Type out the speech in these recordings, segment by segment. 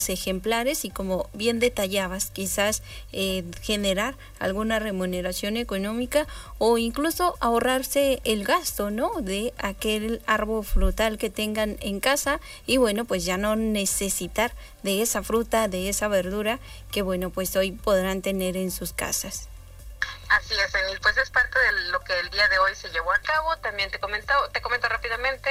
ejemplares y, como bien detallabas, quizás generar alguna remuneración económica o incluso ahorrarse el gasto, ¿no?, de aquel árbol frutal que tengan en casa, y bueno, pues ya no necesitar de esa fruta, de esa verdura que, bueno, pues hoy podrán tener en sus casas. Así es, Enil, pues es parte de lo que el día de hoy se llevó a cabo. También te comento rápidamente,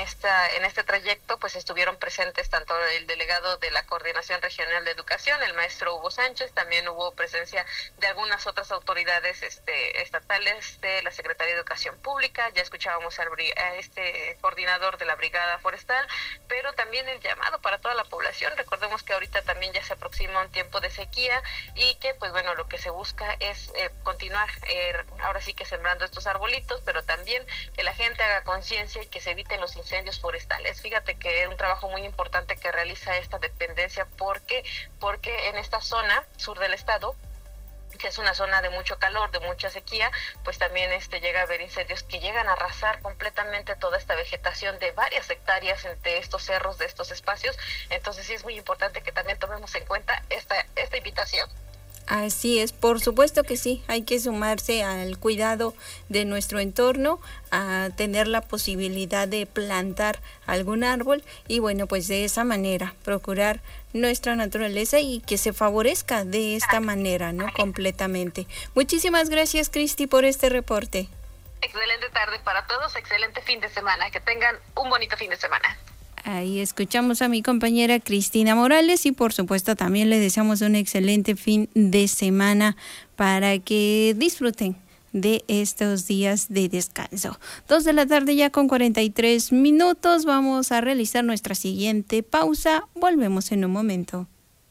en este trayecto pues estuvieron presentes tanto el delegado de la Coordinación Regional de Educación, el maestro Hugo Sánchez, también hubo presencia de algunas otras autoridades estatales de la Secretaría de Educación Pública, ya escuchábamos a este coordinador de la Brigada Forestal, pero también el llamado para toda la población. Recordemos que ahorita también ya se aproxima un tiempo de sequía y que pues bueno, lo que se busca es continuar ahora sí que sembrando estos arbolitos, pero también que la gente haga conciencia y que se eviten los incendios forestales. Fíjate que es un trabajo muy importante que realiza esta dependencia porque en esta zona sur del estado, que es una zona de mucho calor, de mucha sequía, pues también llega a haber incendios que llegan a arrasar completamente toda esta vegetación de varias hectáreas de estos cerros, de estos espacios. Entonces sí es muy importante que también tomemos en cuenta esta invitación. Así es, por supuesto que sí, hay que sumarse al cuidado de nuestro entorno, a tener la posibilidad de plantar algún árbol y bueno, pues de esa manera procurar nuestra naturaleza y que se favorezca de esta manera, ¿no?, completamente. Muchísimas gracias, Cristi, por este reporte. Excelente tarde para todos, excelente fin de semana, que tengan un bonito fin de semana. Ahí escuchamos a mi compañera Cristina Morales y por supuesto también le deseamos un excelente fin de semana para que disfruten de estos días de descanso. 2:00 p.m. ya con 43 minutos. Vamos a realizar nuestra siguiente pausa. Volvemos en un momento.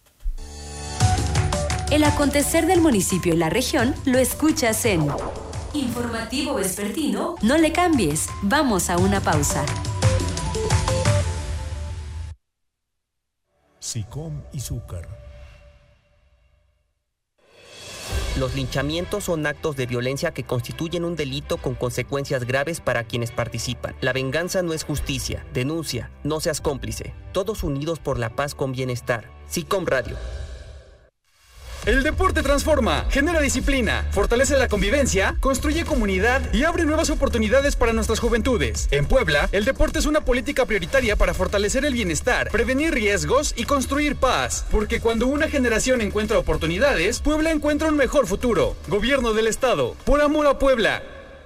El acontecer del municipio y la región lo escuchas en Informativo Vespertino. No le cambies. Vamos a una pausa. SICOM y Zúcar. Los linchamientos son actos de violencia que constituyen un delito con consecuencias graves para quienes participan. La venganza no es justicia. Denuncia, no seas cómplice. Todos unidos por la paz con bienestar. SICOM Radio. El deporte transforma, genera disciplina, fortalece la convivencia, construye comunidad y abre nuevas oportunidades para nuestras juventudes. En Puebla, el deporte es una política prioritaria para fortalecer el bienestar, prevenir riesgos y construir paz. Porque cuando una generación encuentra oportunidades, Puebla encuentra un mejor futuro. Gobierno del Estado, por amor a Puebla.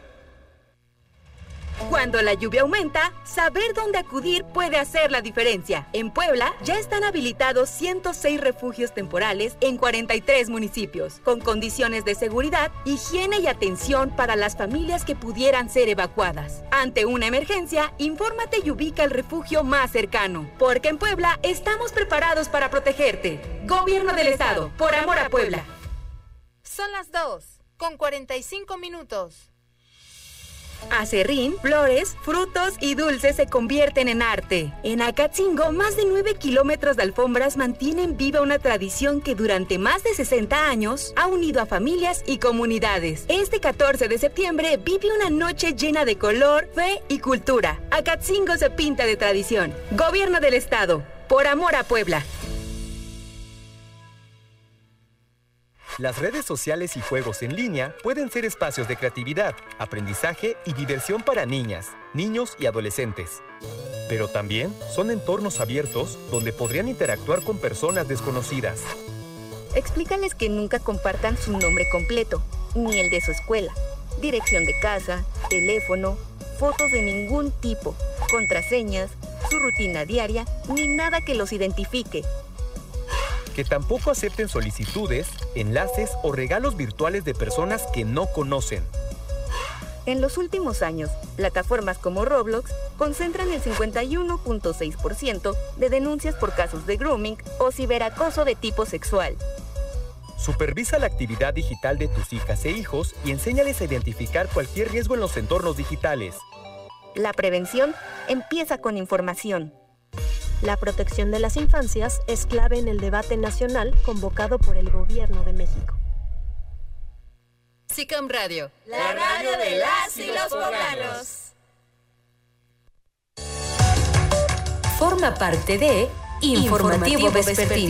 Cuando la lluvia aumenta, saber dónde acudir puede hacer la diferencia. En Puebla ya están habilitados 106 refugios temporales en 43 municipios, con condiciones de seguridad, higiene y atención para las familias que pudieran ser evacuadas. Ante una emergencia, infórmate y ubica el refugio más cercano, porque en Puebla estamos preparados para protegerte. Gobierno del Estado, por amor a Puebla. Son las 2:45. Acerrín, flores, frutos y dulces se convierten en arte. En Acatzingo, más de 9 kilómetros de alfombras mantienen viva una tradición que durante más de 60 años ha unido a familias y comunidades. Este 14 de septiembre vive una noche llena de color, fe y cultura. Acatzingo se pinta de tradición. Gobierno del Estado, por amor a Puebla. Las redes sociales y juegos en línea pueden ser espacios de creatividad, aprendizaje y diversión para niñas, niños y adolescentes. Pero también son entornos abiertos donde podrían interactuar con personas desconocidas. Explícales que nunca compartan su nombre completo, ni el de su escuela, dirección de casa, teléfono, fotos de ningún tipo, contraseñas, su rutina diaria, ni nada que los identifique. Que tampoco acepten solicitudes, enlaces o regalos virtuales de personas que no conocen. En los últimos años, plataformas como Roblox concentran el 51.6% de denuncias por casos de grooming o ciberacoso de tipo sexual. Supervisa la actividad digital de tus hijas e hijos y enséñales a identificar cualquier riesgo en los entornos digitales. La prevención empieza con información. La protección de las infancias es clave en el debate nacional convocado por el Gobierno de México. SICOM Radio, la radio de las y los poblanos. Forma parte de Informativo Vespertino.